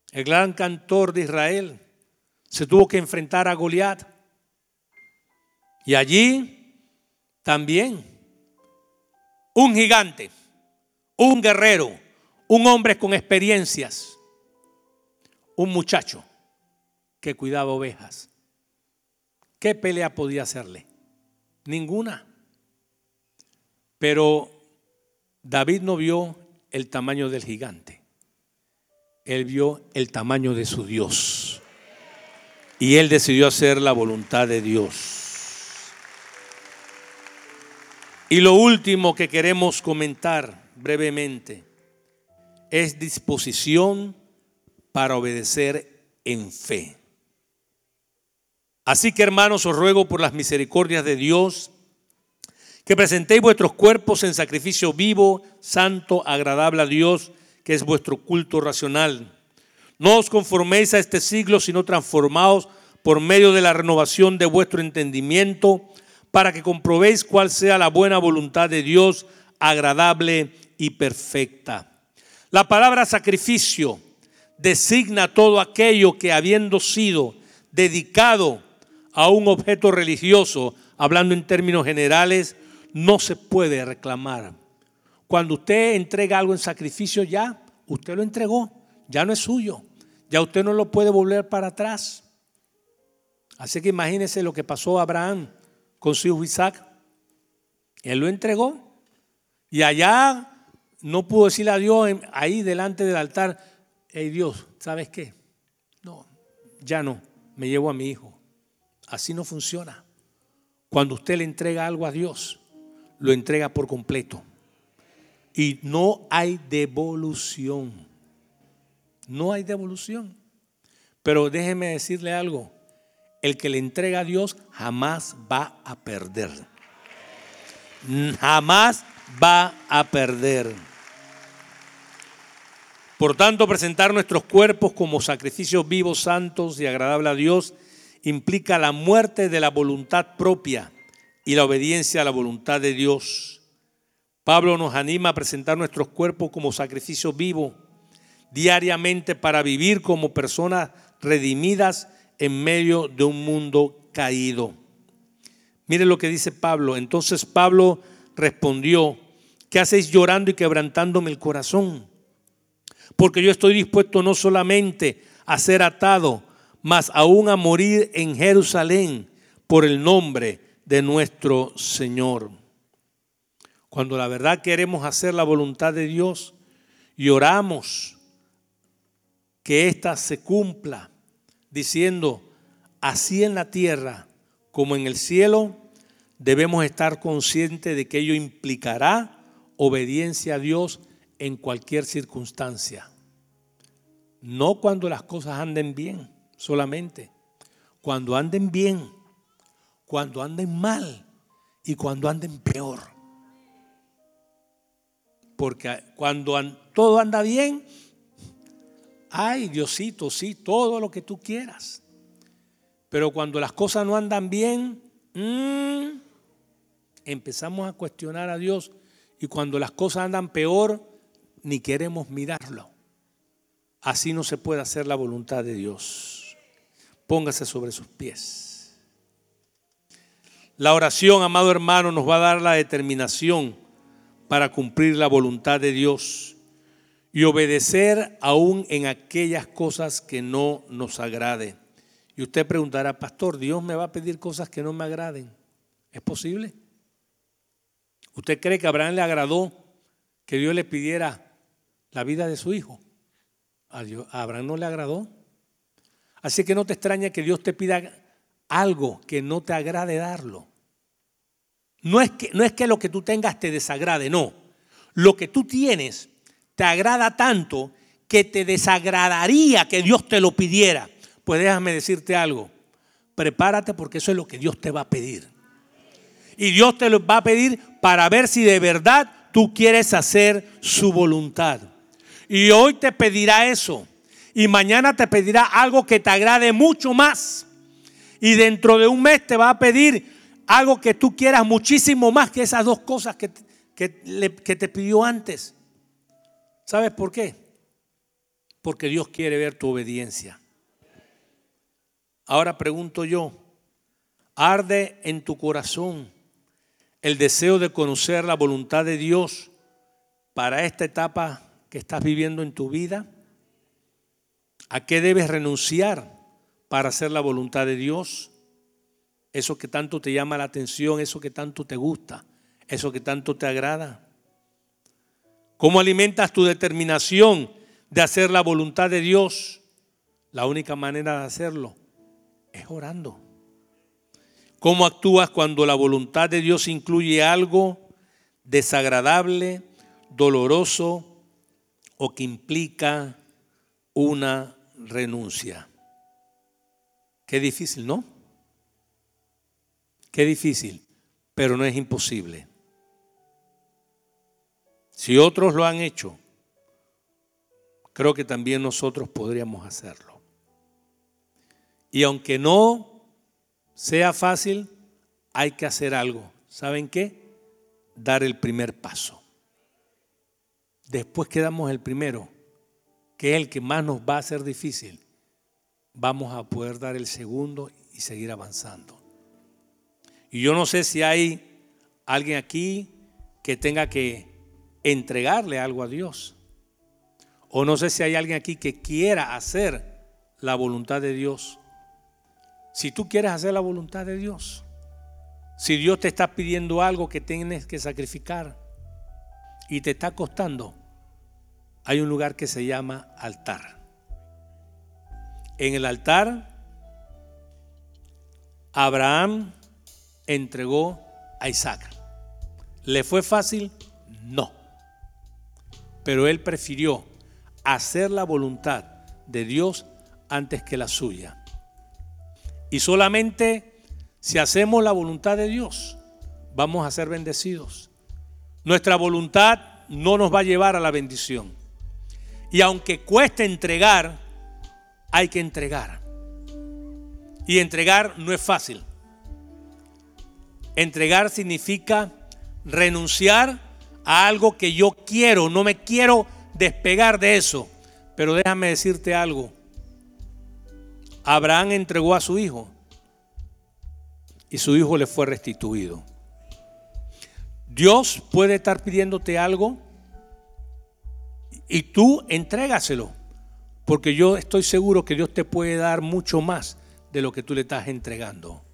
el gran cantor de Israel, se tuvo que enfrentar a Goliat. Y allí también un gigante, un guerrero, un hombre con experiencias, un muchacho que cuidaba ovejas. ¿Qué pelea podía hacerle? Ninguna. Pero David no vio el tamaño del gigante. Él vio el tamaño de su Dios. Y él decidió hacer la voluntad de Dios. Y lo último que queremos comentar brevemente es disposición para obedecer en fe. Así que, hermanos, os ruego por las misericordias de Dios que presentéis vuestros cuerpos en sacrificio vivo, santo, agradable a Dios, que es vuestro culto racional. No os conforméis a este siglo, sino transformaos por medio de la renovación de vuestro entendimiento, para que comprobéis cuál sea la buena voluntad de Dios, agradable y perfecta. La palabra sacrificio designa todo aquello que, habiendo sido dedicado a un objeto religioso, hablando en términos generales, no se puede reclamar. Cuando usted entrega algo en sacrificio, ya usted lo entregó, ya no es suyo, ya usted no lo puede volver para atrás. Así que imagínese lo que pasó a Abraham con su hijo Isaac. Él lo entregó y allá no pudo decirle a Dios ahí delante del altar: hey Dios, ¿sabes qué? No, ya no, me llevo a mi hijo. Así no funciona. Cuando usted le entrega algo a Dios, lo entrega por completo y no hay devolución. No hay devolución. Pero déjeme decirle algo: el que le entrega a Dios jamás va a perder. Jamás va a perder. Por tanto, presentar nuestros cuerpos como sacrificios vivos, santos y agradables a Dios implica la muerte de la voluntad propia y la obediencia a la voluntad de Dios. Pablo nos anima a presentar nuestros cuerpos como sacrificio vivo diariamente para vivir como personas redimidas en medio de un mundo caído. Mire lo que dice Pablo. Entonces Pablo respondió: ¿qué hacéis llorando y quebrantándome el corazón? Porque yo estoy dispuesto no solamente a ser atado, mas aún a morir en Jerusalén por el nombre de nuestro Señor. Cuando la verdad queremos hacer la voluntad de Dios y oramos que ésta se cumpla, diciendo: así en la tierra como en el cielo, debemos estar conscientes de que ello implicará obediencia a Dios en cualquier circunstancia. No cuando las cosas anden bien solamente, cuando anden bien, cuando anden mal y cuando anden peor. Porque cuando todo anda bien, ay Diosito, sí, todo lo que tú quieras. Pero cuando las cosas no andan bien, empezamos a cuestionar a Dios. Y cuando las cosas andan peor, ni queremos mirarlo. Así no se puede hacer la voluntad de Dios. Póngase sobre sus pies. La oración, amado hermano, nos va a dar la determinación para cumplir la voluntad de Dios y obedecer aún en aquellas cosas que no nos agraden. Y usted preguntará: pastor, ¿Dios me va a pedir cosas que no me agraden? ¿Es posible? ¿Usted cree que a Abraham le agradó que Dios le pidiera la vida de su hijo? A Abraham no le agradó. Así que no te extraña que Dios te pida algo que no te agrade darlo. No es que lo que tú tengas te desagrade, no. Lo que tú tienes te agrada tanto que te desagradaría que Dios te lo pidiera. Pues déjame decirte algo: prepárate, porque eso es lo que Dios te va a pedir. Y Dios te lo va a pedir para ver si de verdad tú quieres hacer su voluntad. Y hoy te pedirá eso, y mañana te pedirá algo que te agrade mucho más, y dentro de un mes te va a pedir algo que tú quieras muchísimo más que esas dos cosas que te pidió antes. ¿Sabes por qué? porque Dios quiere ver tu obediencia. Ahora pregunto yo, ¿arde en tu corazón el deseo de conocer la voluntad de Dios para esta etapa que estás viviendo en tu vida? ¿A qué debes renunciar para hacer la voluntad de Dios? Eso que tanto te llama la atención, eso que tanto te gusta, eso que tanto te agrada. ¿Cómo alimentas tu determinación de hacer la voluntad de Dios? La única manera de hacerlo es orando. ¿Cómo actúas cuando la voluntad de Dios incluye algo desagradable, doloroso o que implica una renuncia? Qué difícil, ¿no? Qué difícil, pero no es imposible. Si otros lo han hecho, creo que también nosotros podríamos hacerlo. Y aunque no sea fácil, hay que hacer algo. ¿Saben qué? Dar el primer paso. Después que damos el primero, que es el que más nos va a hacer difícil, vamos a poder dar el segundo y seguir avanzando. Y yo no sé si hay alguien aquí que tenga que entregarle algo a Dios. O no sé si hay alguien aquí que quiera hacer la voluntad de Dios. Si tú quieres hacer la voluntad de Dios, si Dios te está pidiendo algo que tienes que sacrificar y te está costando, hay un lugar que se llama altar. En el altar, Abraham entregó a Isaac. ¿Le fue fácil? No. Pero él prefirió hacer la voluntad de Dios antes que la suya. Y solamente si hacemos la voluntad de Dios, vamos a ser bendecidos. Nuestra voluntad no nos va a llevar a la bendición. Y aunque cueste entregar, hay que entregar. Y entregar no es fácil. Entregar significa renunciar a algo que yo quiero, no me quiero despegar de eso. Pero déjame decirte algo. Abraham entregó a su hijo y su hijo le fue restituido. Dios puede estar pidiéndote algo y tú entrégaselo, porque yo estoy seguro que Dios te puede dar mucho más de lo que tú le estás entregando.